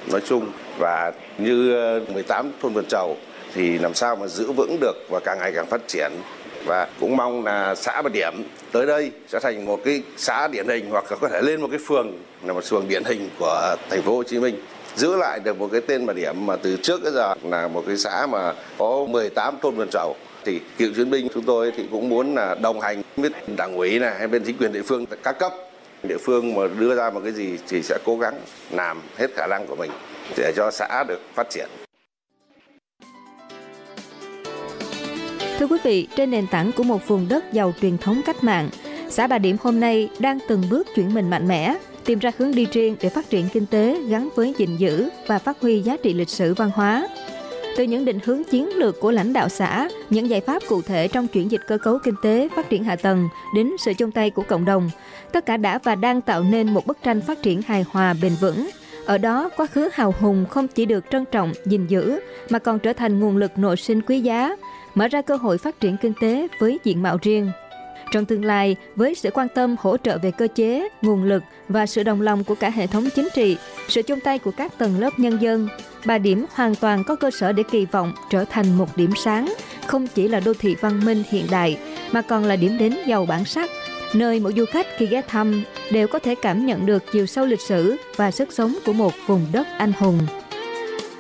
nói chung và như 18 thôn vườn trầu thì làm sao mà giữ vững được và càng ngày càng phát triển. Và cũng mong là xã Bà Điểm tới đây sẽ thành một cái xã điển hình hoặc là có thể lên một cái phường là một phường điển hình của thành phố Hồ Chí Minh, giữ lại được một cái tên Bà Điểm mà từ trước đến giờ là một cái xã mà có 18 thôn vườn trầu. Thì cựu chiến binh chúng tôi thì cũng muốn là đồng hành với đảng ủy này hay bên chính quyền địa phương các cấp, địa phương mà đưa ra một cái gì thì sẽ cố gắng làm hết khả năng của mình để cho xã được phát triển. Thưa quý vị, trên nền tảng của một vùng đất giàu truyền thống cách mạng, xã Bà Điểm hôm nay đang từng bước chuyển mình mạnh mẽ, tìm ra hướng đi riêng để phát triển kinh tế gắn với gìn giữ và phát huy giá trị lịch sử văn hóa. Từ những định hướng chiến lược của lãnh đạo xã, những giải pháp cụ thể trong chuyển dịch cơ cấu kinh tế, phát triển hạ tầng đến sự chung tay của cộng đồng, tất cả đã và đang tạo nên một bức tranh phát triển hài hòa bền vững. Ở đó, quá khứ hào hùng không chỉ được trân trọng, gìn giữ, mà còn trở thành nguồn lực nội sinh quý giá, mở ra cơ hội phát triển kinh tế với diện mạo riêng. Trong tương lai, với sự quan tâm hỗ trợ về cơ chế, nguồn lực và sự đồng lòng của cả hệ thống chính trị, sự chung tay của các tầng lớp nhân dân, Bà Điểm hoàn toàn có cơ sở để kỳ vọng trở thành một điểm sáng, không chỉ là đô thị văn minh hiện đại, mà còn là điểm đến giàu bản sắc, nơi mỗi du khách khi ghé thăm đều có thể cảm nhận được chiều sâu lịch sử và sức sống của một vùng đất anh hùng.